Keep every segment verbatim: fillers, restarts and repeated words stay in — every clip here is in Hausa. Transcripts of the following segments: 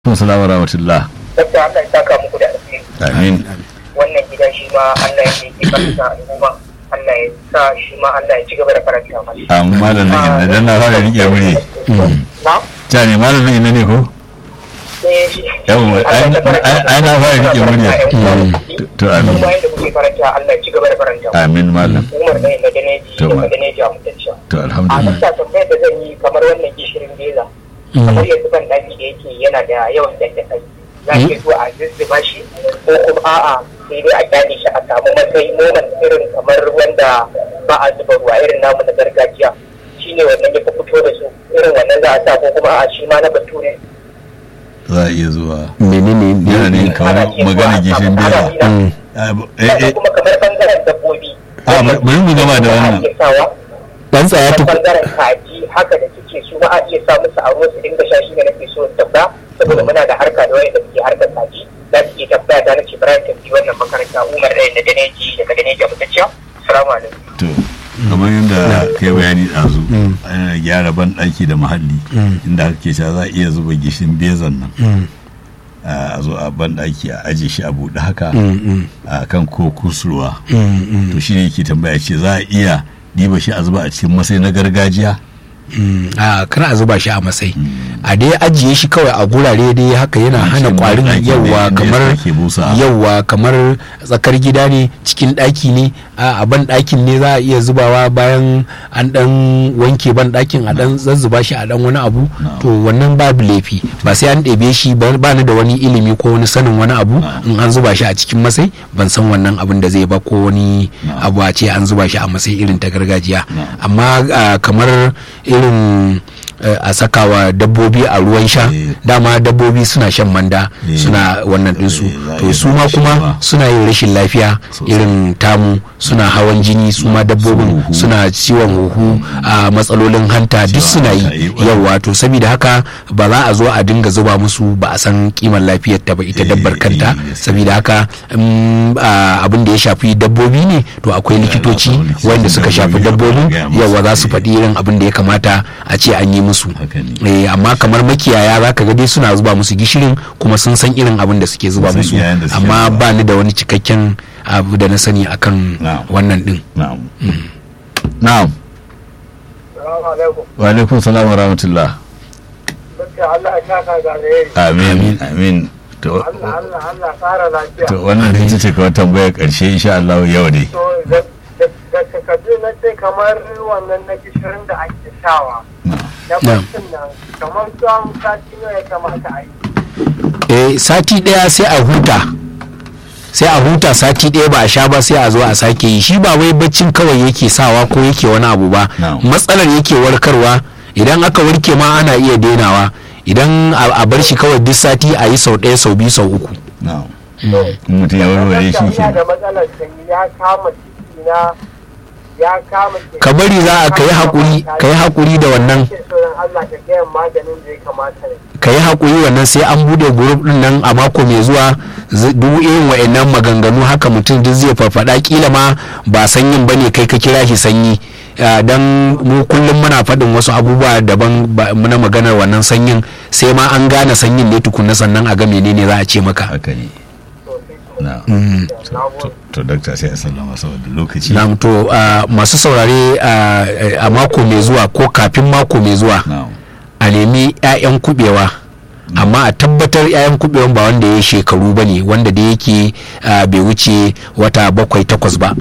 Assalamu rahmatullah. Dokta Allah ya saka muku da alheri. Amin. Wannan gida shi ma Allah ya yi farka al'umma. Allah ya sa shi ma Allah ya ci gaba da faranta masa. Amma malam nan dan na fara rike mure. Na? Ta ne malam nan ne ko? Yawwa ai na fara rike mure. To amin. Kuma yadda kuke faranta Allah ya ci gaba da faranta. Amin malam. Umar ne na daneji da daneji a mutacciya. To A alhamdulillah. dokta tambayar da zan yi kamar wannan gishirin beza. Kamar yanzu ban daki da yake yana da yawan dandakai. Za ke so a zuzzuba shi ko kuma a'a sai dai a gyane shi a samu matsayi noman irin kamar wanda ba a zuba ruwa irin namu na gargajiya shine wannan ya fi fito da su irin wannan za a sa ko kuma a shi ma na bature. Za a iya zuwa. menene Yana ne kamar magana gishin bera. Sannan kuma kamar bangaren dabbobi. A bari mu gama da wannan. dan tsaya ta tuku bangaren kaji haka da suke su ma a iya sa musu a ruwa su dinga sha shi ne nake so tabba saboda muna da harka da wayanda suke harkar kaji za su iya tabbaya da nace Ibrahim tafi wannan makaranta Umar da da Daneji daga Daneji mutacciya. Assalamu alaikum. To kamar yadda kai bayani ɗazu ana gyara ban ɗaki da muhalli inda kake cewa za a iya zuba gishin bezan nan a zo a ban ɗaki a aje shi a buɗe haka a kan ko kusurwa to shi ne yake tambaya ce za a iya diba shi a zuba a cikin masai na gargajiya. a kana a zuba shi a masai a dai ajiye shi kawai a gurare dai haka yana hana kwarin yawa kamar yawa kamar tsakar gida ne cikin ɗaki ne a ban ɗakin ne za a iya zubawa bayan an dan wanke ban ɗakin a dan zazzuba shi a dan wani abu to wannan babu laifi ba sai an ɗebe shi ba ni da wani ilimi ko wani sanin wani abu in an zuba shi a cikin masai ban san wannan abin da zai ba ko wani abu a ce an zuba shi a masai irin ta gargajiya amma kamar irin a sakawa dabbobi a ruwan sha dama dabbobi suna shan manda suna wannan dinsu to su ma kuma suna yin rashin lafiya irin tamu suna hawan jini su ma dabbobin suna ciwon huhu a matsalolin hanta duk suna yi yawa to saboda haka ba za a zo a dinga zuba musu ba a san kimar lafiyar ta ba ita dabbar kanta saboda haka abin da ya shafi dabbobi ne to akwai likitoci wanda suka shafi dabbobin yawa za su faɗi irin abin da ya kamata a ce an yi musu eh amma kamar makiyaya zaka ga dai suna zuba musu gishirin kuma sun san irin abin da suke zuba musu amma ba ni da wani cikakken abu da na sani akan wannan din na'am na'am Assalamu alaikum. wa alaikum salam wa rahmatullah. Dokta Allah ya saka ga alheri. Amin amin to Allah Allah Allah fara lafiya. to wannan ita ce kawai tambayar karshe insha Allah yau ne. To da da takardu na ce kamar wannan na gishirin da ake shawa. Da mutum nan kamar tsawon sati ne ya kamata a yi. eh sati daya sai a huta sai a huta sati daya ba a sha ba sai a zo a sake yi shi ba wai baccin kawai yake sawa ko yake wani abu ba matsalar yake warkarwa idan aka warke ma ana iya dainawa idan a bar shi kawai duk sati a yi sau ɗaya sau biyu sau uku mutum ya warware shi ke da matsalar sanyi ya kama ciki na ya kama ka bari za a ka yi haƙuri ka yi haƙuri da wannan Allah ka gaya maganin da ya kamata ne. ka yi haƙuri wannan sai an bude gurup din nan a mako mai zuwa duk irin wa'annan maganganu haka mutum duk zai farfada kila ma ba sanyin bane kai ka kira shi sanyi dan mu kullum muna faɗin wasu abubuwa daban na maganar wannan sanyin sai ma an gane sanyin ne tukunna sannan a ga menene za a ce maka haka ne na to dakta sai a sallama saboda lokaci na to masu saurare a mako mai zuwa ko kafin mako mai zuwa a nemi 'ya'yan kubewa amma a tabbatar 'ya'yan kubewan ba wanda ya shekaru ba ne wanda da yake bai wuce wata bakwai takwas ba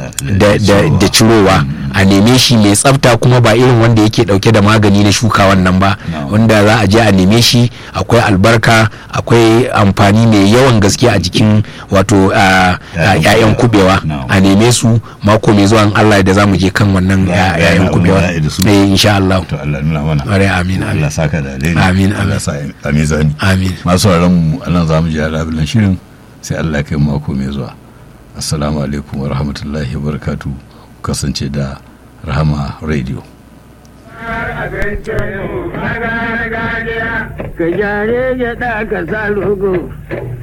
da cirowa a neme shi mai tsafta kuma ba irin wanda yake dauke da magani na shuka wannan ba wanda za a je a neme shi akwai albarka akwai amfani mai yawan gaske a jikin wato 'ya'yan kubewa a neme su mako mai zuwa Allah da za mu je kan wannan 'ya'yan kubewa eh insha Allah to Allah nuna mana amin Allah saka da alheri amin Allah sa amin zani amin masu mu anan za mu ji alabilan shirin sai Allah kai mako mai zuwa assalamu alaikum wa rahmatullahi wa barakatuh kasance da Rahama Radio ka jare ya da ka sa logo